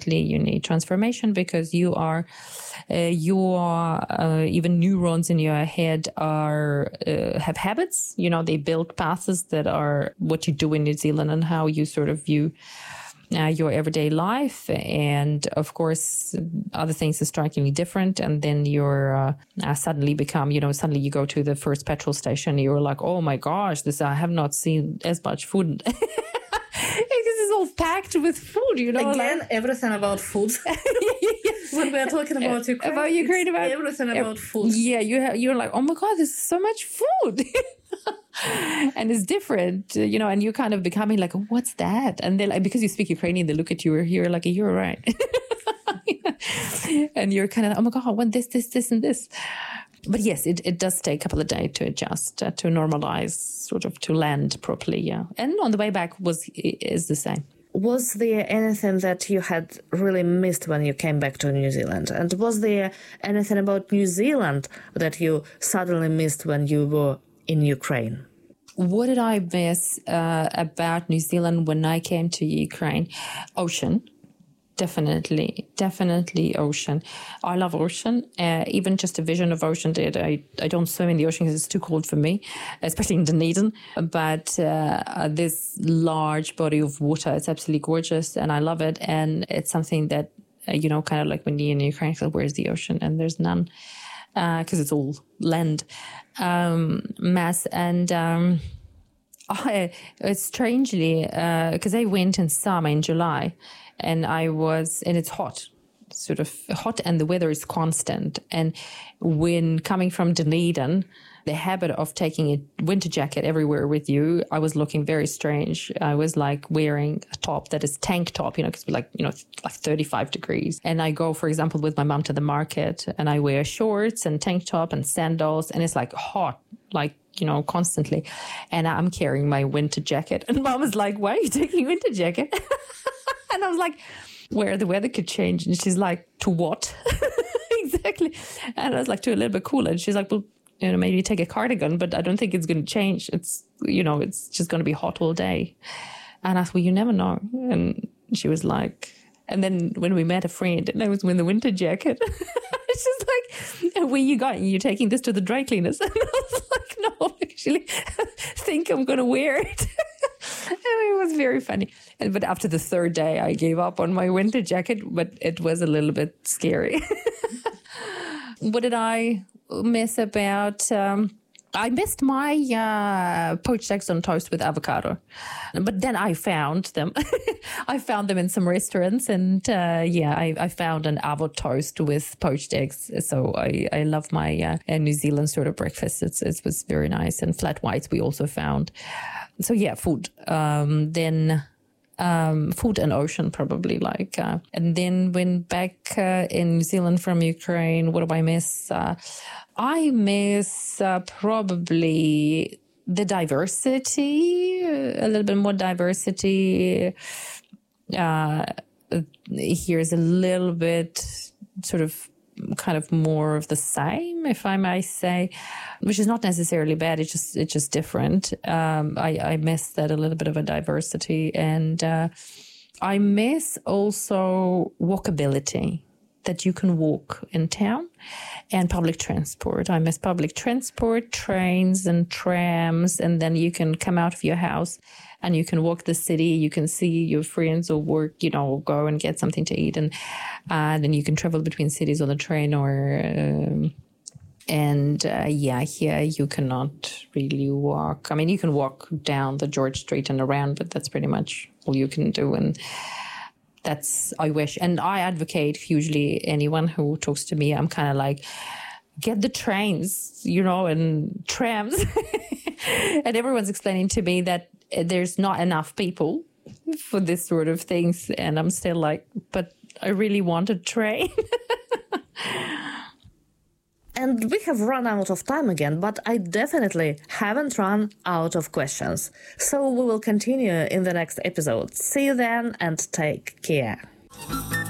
definitely you need transformation because your even neurons in your head are have habits. They build paths that are what you do in New Zealand and how you sort of view your everyday life. And of course, other things are strikingly different. And then you're suddenly become, suddenly you go to the first petrol station, you're like, oh my gosh, I have not seen as much food. Because it's all packed with food, Again, everything about food. When we are talking about Ukraine, everything about food. Yeah, you're like, oh my God, there's so much food. And it's different, and you're kind of becoming like, what's that? And they're like, because you speak Ukrainian, they look at you, you're like, you're right. And you're kind of, oh my God, I want this, and this. But yes, it does take a couple of days to adjust, to normalize, sort of to land properly, yeah. And on the way back is the same. Was there anything that you had really missed when you came back to New Zealand? And was there anything about New Zealand that you suddenly missed when you were in Ukraine? What did I miss about New Zealand when I came to Ukraine? Ocean. Definitely ocean. I love ocean. Even just a vision of ocean. I don't swim in the ocean because it's too cold for me, especially in Dunedin. But this large body of water, it's absolutely gorgeous, and I love it. And it's something that kind of like when you're in Ukraine, where's the ocean? And there's none because it's all land mass. And it's strangely because I went in summer in July. And it's hot, sort of hot, and the weather is constant. And when coming from Dunedin, the habit of taking a winter jacket everywhere with you, I was looking very strange. I was like wearing a top that is tank top, because like 35 degrees. And I go, for example, with my mom to the market and I wear shorts and tank top and sandals, and it's like hot, like, constantly. And I'm carrying my winter jacket. And mom was like, why are you taking a winter jacket? And I was like, where the weather could change. And she's like, to what? Exactly. And I was like, to a little bit cooler. And she's like, well, maybe take a cardigan, but I don't think it's going to change. It's, it's just going to be hot all day. And I said, well, you never know. And she was like, and then when we met a friend, and I was in the winter jacket. She's like, where you're taking this to the dry cleaners? And I was like, no, I actually think I'm going to wear it. And it was very funny. But after the third day, I gave up on my winter jacket, but it was a little bit scary. What did I miss about... I missed my poached eggs on toast with avocado. But then I found them. I found them in some restaurants. And I found an avocado toast with poached eggs. So I love my New Zealand sort of breakfast. It was very nice. And flat whites we also found. So yeah, food. Then food and ocean probably like. And then when back in New Zealand from Ukraine, what do I miss? I miss probably the diversity, a little bit more diversity. Here's a little bit sort of kind of more of the same, if I may say, which is not necessarily bad. It's just different. I miss that a little bit of a diversity. And I miss also walkability, that you can walk in town, and public transport. I miss public transport, trains and trams, and then you can come out of your house and you can walk the city. You can see your friends or work, go and get something to eat. And then you can travel between cities on the train or... here you cannot really walk. I mean, you can walk down the George Street and around, but that's pretty much all you can do. And I wish. And I advocate hugely anyone who talks to me. I'm kind of like, get the trains, and trams. And everyone's explaining to me that there's not enough people for this sort of things. And I'm still like, but I really want a train. And we have run out of time again, but I definitely haven't run out of questions. So we will continue in the next episode. See you then and take care.